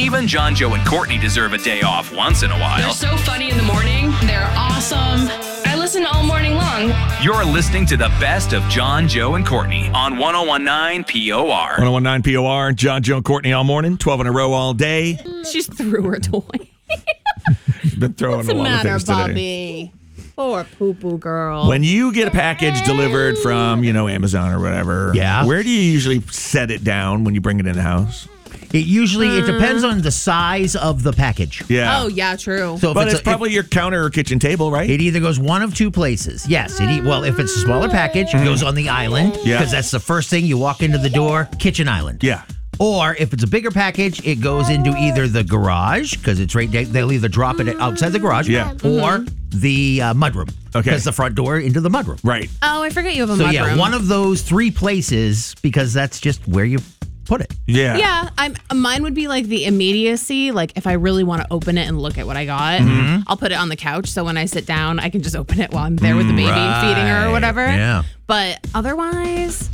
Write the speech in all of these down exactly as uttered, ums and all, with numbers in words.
Even John, Joe, and Courtney deserve a day off once in a while. They're so funny in the morning. They're awesome. I listen all morning long. You're listening to the best of John, Joe, and Courtney on one oh one nine P O R. one oh one nine P O R, John, Joe, and Courtney all morning, twelve in a row all day. She threw her toy. Been throwing What's a the lot matter, of things today. Bobby? Poor poo-poo girl. When you get a package delivered from, you know, Amazon or whatever, Yeah. where do you usually set it down when you bring it in the house? It usually it depends on the size of the package. Yeah. Oh, yeah, true. So if But it's, a- probably your counter or kitchen table, right? It either goes one of two places. Yes. It e- well, if it's a smaller package, it goes on the island. Because Yeah. that's the first thing you walk into the door, kitchen island. Yeah. Or if it's a bigger package, it goes into either the garage, because it's right. They, they'll either drop it outside the garage, Yeah. or the uh, mudroom. Okay. Because the front door into the mudroom. Right. Oh, I forget you have a So mudroom. yeah, one of those three places, because that's just where you put it. Yeah. Yeah, I'm. Mine would be like the immediacy. Like if I really want to open it and look at what I got, Mm-hmm. I'll put it on the couch. So when I sit down, I can just open it while I'm there with the baby and feeding her or Right. whatever. Yeah. But otherwise,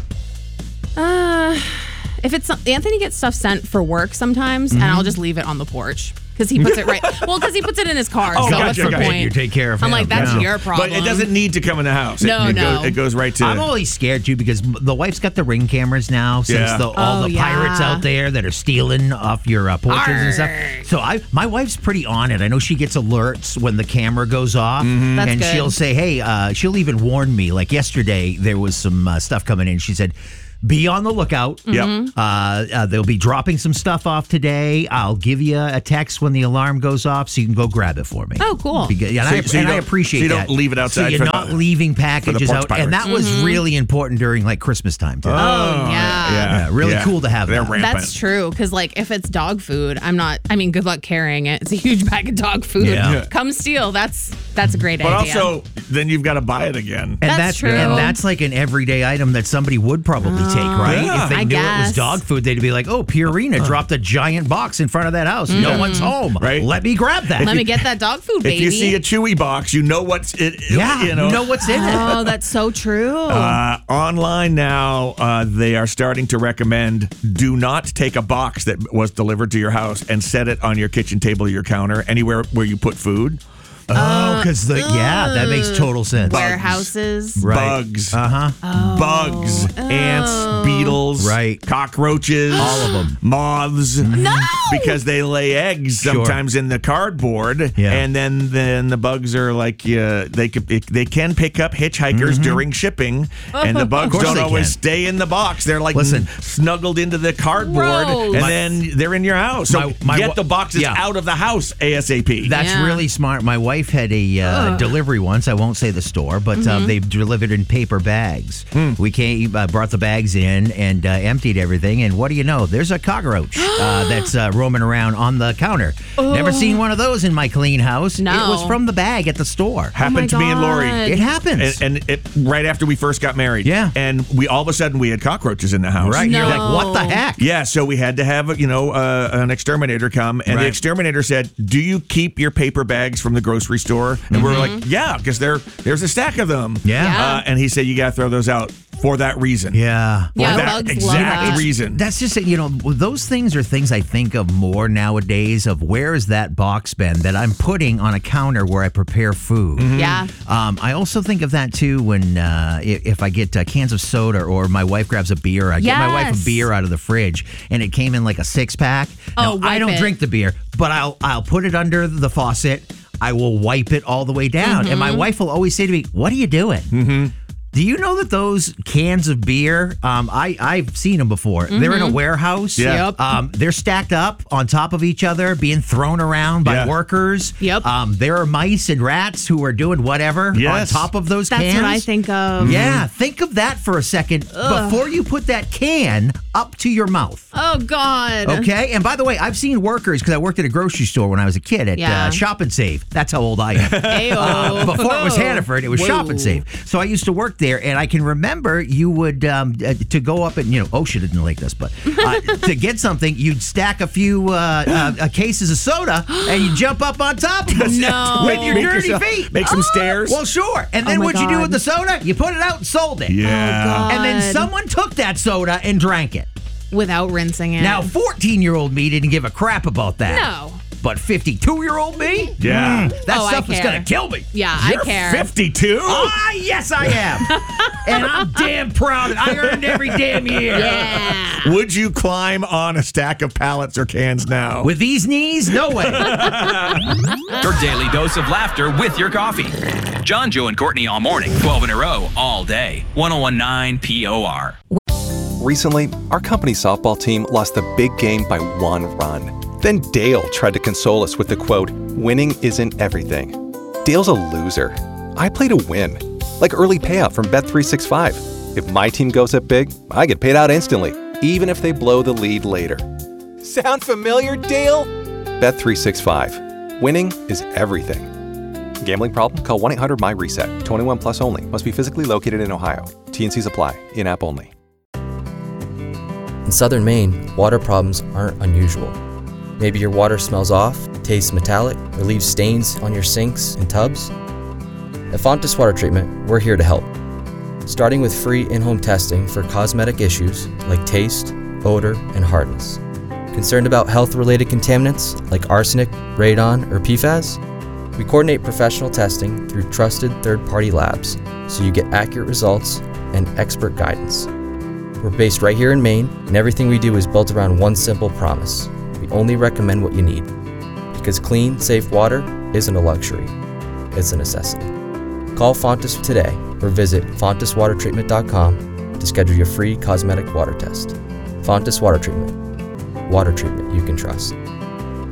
uh, if it's Anthony gets stuff sent for work sometimes, and Mm-hmm. I'll just leave it on the porch because he puts it right. Well, because he puts it in his car. Oh, so gotcha, what's the gotcha. point? You take care of I'm him. like, that's Yeah. your problem. But it doesn't need to come in the house. It- No, it, no. Goes, it goes right to... I'm always scared too because m- the wife's got the Ring cameras now since Yeah. the, all Oh, the yeah. pirates out there that are stealing off your uh, porches and stuff. So I, my wife's pretty on it. I know she gets alerts when the camera goes off, Mm-hmm. That's and good. she'll say, "Hey," uh, she'll even warn me. Like yesterday, there was some uh, stuff coming in. She said, "Be on the lookout. Yep. Mm-hmm. Uh, uh, they'll be dropping some stuff off today. I'll give you a text when the alarm goes off so you can go grab it for me." Oh, cool. Because, and So- I, so you and I don't- appreciate so you that. don't leave it outside So you're for not the- leaving packages porch out. And that pirates. was really important during like Christmas time too. Oh, yeah. Yeah, really cool to have They're that. rampant. That's true. Because, like, if it's dog food, I'm not, I mean, good luck carrying it. It's a huge bag of dog food. Yeah. Yeah. Come steal. That's that's a great But idea. also, then you've got to buy it again. And That's true. And that's like an everyday item that somebody would probably take, right? Yeah. If they I knew it was guess. dog food, they'd be like, "Oh, Purina dropped a giant box in front of that house. No one's home. Right. Let me grab that." Let me get that dog food, baby. If you see a Chewy box, you know what's it. yeah, you know. what's in it. Oh, that's so true. Uh, online now, uh, they are starting to recommend do not take a box that was delivered to your house and set it on your kitchen table or your counter, anywhere where you put food. Oh, because the yeah, that makes total sense. Warehouses. Right. Bugs, Uh huh. bugs, ants, beetles, Right. cockroaches, All of 'em. moths. No! Because they lay eggs Sure. sometimes in the cardboard, Yeah. and then then the bugs are like uh, they could they can pick up hitchhikers during shipping, and the bugs course don't they always can. stay in the box. They're like Listen. n- snuggled into the cardboard, Gross. and My- then they're in your house. So My- my get wa- the boxes yeah. out of the house ASAP. That's Yeah. really smart. My wife had a uh, delivery once. I won't say the store, but Mm-hmm. um, they delivered in paper bags. We came, uh, brought the bags in and uh, emptied everything. And what do you know? There's a cockroach uh, that's uh, roaming around on the counter. Never seen one of those in my clean house. No. It was from the bag at the store. Happened Oh my to me and Lori. God. It happens. And, and it right after we first got married. Yeah. And we all of a sudden we had cockroaches in the house. right? You're like, No. what the heck? Yeah, so we had to have you know uh, an exterminator come, and the Right. exterminator said, "Do you keep your paper bags from the grocery store?" And we we're like, "Yeah, because there there's a stack of them." Yeah. Yeah. Uh, and he said, "You got to throw those out for that reason." Yeah. For Yeah, that bugs love exact that. reason. That's just, you know, those things are things I think of more nowadays of where is that box been that I'm putting on a counter where I prepare food. Yeah. Um, I also think of that too when uh, i- if I get uh, cans of soda or my wife grabs a beer. I get my wife Yes. a beer out of the fridge and it came in like a six pack. Oh, Now, I wipe don't it. drink the beer, but I'll I'll put it under the faucet. I will wipe it all the way down, and my wife will always say to me, "What are you doing?" Mm-hmm. Do you know that those cans of beer, um, I, I've seen them before. They're in a warehouse. Yeah. Yep. Um, they're stacked up on top of each other, being thrown around by Yeah. workers. Yep. Um, there are mice and rats who are doing whatever Yes. on top of those That's cans. what I think of. Yeah, think of that for a second before you put that can up to your mouth. Oh, God. Okay, and by the way, I've seen workers because I worked at a grocery store when I was a kid at Yeah. uh, Shop and Save. That's how old I am. Ayo. Uh, before it was Hannaford, it was Whoa. Shop and Save. So I used to work there, and I can remember you would um, uh, to go up and you know OSHA didn't like this, but uh, to get something, you'd stack a few uh, uh, uh, cases of soda, and you jump up on top of them No. with your Make dirty yourself- feet. Make some stairs. Well, sure. And then Oh my what'd you do God. with the soda? You put it out and sold it. yeah. God. And then someone took that soda and drank it. without rinsing it. Now, fourteen-year-old me didn't give a crap about that. No. But fifty-two-year-old me? Yeah. Mm, that Oh, I stuff is care. going to kill me. Yeah, You're I care. fifty-two? Ah, yes, I am. And I'm damn proud of it. I earned every damn year. Yeah. Would you climb on a stack of pallets or cans now? With these knees, no way. Your daily dose of laughter with your coffee. John, Joe, and Courtney all morning, twelve in a row, all day. ten nineteen P O R. Recently, our company softball team lost the big game by one run. Then Dale tried to console us with the quote, "Winning isn't everything." Dale's a loser. I play to win. Like early payout from Bet three sixty-five. If my team goes up big, I get paid out instantly, even if they blow the lead later. Sound familiar, Dale? Bet three sixty-five. Winning is everything. Gambling problem? Call one eight hundred M Y reset. twenty-one plus only. Must be physically located in Ohio. T N Cs apply. In-app only. In southern Maine, water problems aren't unusual. Maybe your water smells off, tastes metallic, or leaves stains on your sinks and tubs. At Fontis Water Treatment, we're here to help. Starting with free in-home testing for cosmetic issues like taste, odor, and hardness. Concerned about health-related contaminants like arsenic, radon, or P FAS? We coordinate professional testing through trusted third-party labs so you get accurate results and expert guidance. We're based right here in Maine, and everything we do is built around one simple promise. We only recommend what you need. Because clean, safe water isn't a luxury, it's a necessity. Call Fontis today or visit fontis water treatment dot com to schedule your free cosmetic water test. Fontis Water Treatment. Water treatment you can trust.